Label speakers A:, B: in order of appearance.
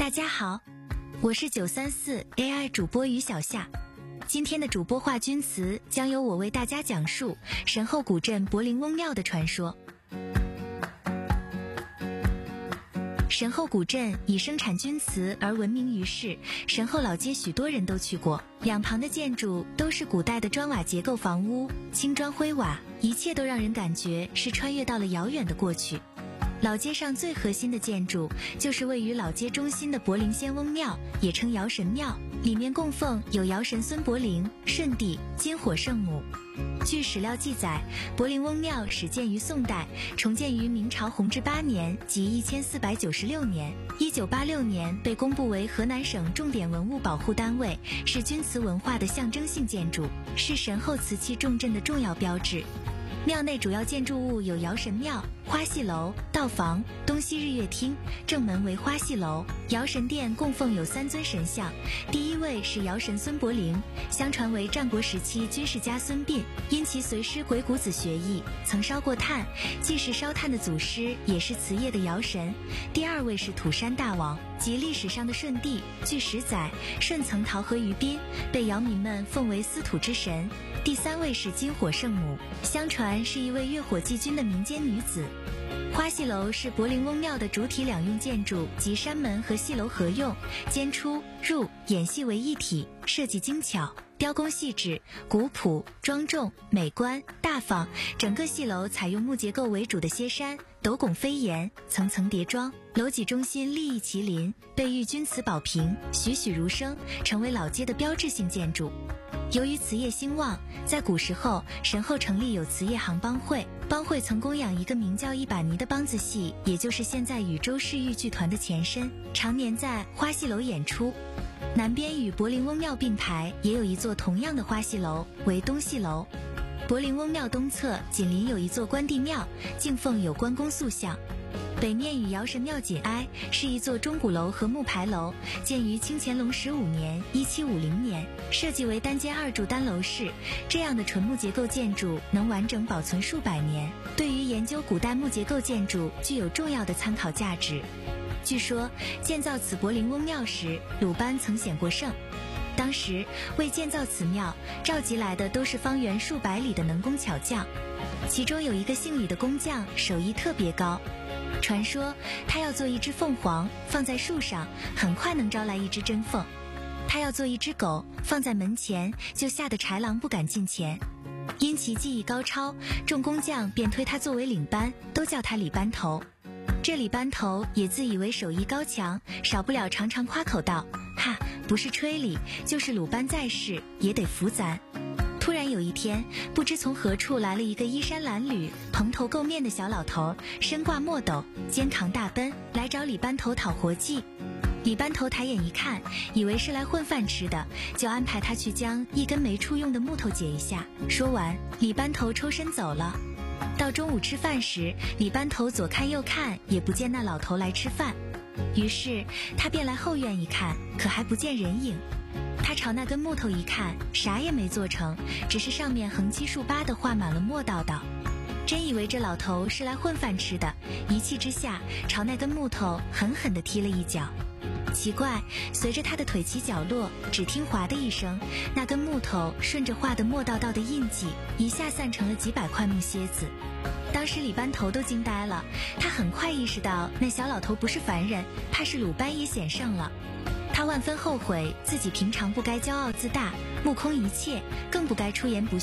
A: 大家好，我是934 AI 主播于小夏。今天的主播话钧词将由我为大家讲述神后古镇柏林翁庙的传说。神后古镇以生产钧瓷而闻名于世，神后老街许多人都去过，两旁的建筑都是古代的砖瓦结构房屋，青砖灰瓦，一切都让人感觉是穿越到了遥远的过去。老街上最核心的建筑就是位于老街中心的柏林仙翁庙，也称尧神庙，里面供奉有尧神孙伯龄、舜帝、金火圣母。据史料记载，柏林翁庙始建于宋代，重建于明朝弘治8年即1496年，1986年被公布为河南省重点文物保护单位，是钧瓷文化的象征性建筑，是神后瓷器重镇的重要标志。庙内主要建筑物有尧神庙、花戏楼、道房、东西日月厅，正门为花戏楼。尧神殿供奉有3尊神像，第一位是尧神孙伯龄，相传为战国时期军事家孙膑，因其随师鬼谷子学艺，曾烧过炭，既是烧炭的祖师，也是瓷业的尧神。第二位是土山大王，即历史上的舜帝，据史载，舜曾逃河于滨，被尧民们奉为司土之神。第三位是金火圣母，相传是一位越火祭君的民间女子。花戏楼是柏林翁庙的主体两用建筑，即山门和戏楼合用，间出入演戏为一体，设计精巧，雕工细致，古朴庄重美观大方。整个戏楼采用木结构为主的歇山，斗拱飞檐，层层叠庄，楼脊中心立一麒麟，被玉钧瓷宝瓶，栩栩如生，成为老街的标志性建筑。由于瓷业兴旺，在古时候神后成立有瓷业行帮会，帮会曾供养一个名叫一把泥的梆子戏，也就是现在禹州市豫剧团的前身，常年在花戏楼演出。南边与柏林翁庙并排也有一座同样的花戏楼，为东戏楼。柏林翁庙东侧紧邻有一座关帝庙，敬奉有关公塑像。北面与尧神庙紧挨，是一座钟鼓楼和木牌楼，建于清乾隆15年1750年，设计为单间2柱单楼式。这样的纯木结构建筑能完整保存数百年，对于研究古代木结构建筑具有重要的参考价值。据说建造此柏林翁庙时，鲁班曾显过圣。当时为建造此庙，召集来的都是方圆数百里的能工巧匠，其中有一个姓李的工匠手艺特别高。传说他要做一只凤凰，放在树上，很快能招来一只真凤。他要做一只狗，放在门前，就吓得豺狼不敢近前。因其技艺高超，众工匠便推他作为领班，都叫他李班头。这李班头也自以为手艺高强，少不了常常夸口道：哈，不是吹李，就是鲁班在世，也得服咱。突然有一天，不知从何处来了一个衣衫褴褛、蓬头垢面的小老头，身挂墨斗，肩扛大奔，来找李班头讨活计。李班头抬眼一看，以为是来混饭吃的，就安排他去将一根没处用的木头解一下。说完，李班头抽身走了。到中午吃饭时，李班头左看右看，也不见那老头来吃饭，于是他便来后院一看，可还不见人影。他朝那根木头一看，啥也没做成，只是上面横七竖八地画满了墨道道。真以为这老头是来混饭吃的，一气之下朝那根木头狠狠地踢了一脚。奇怪，随着他的腿起脚落，只听哗的一声，那根木头顺着画的墨道道的印记，一下散成了几百块木楔子。当时李班头都惊呆了，他很快意识到那小老头不是凡人，怕是鲁班也显圣了。他万分后悔自己平常不该骄傲自大、目空一切，更不该出言不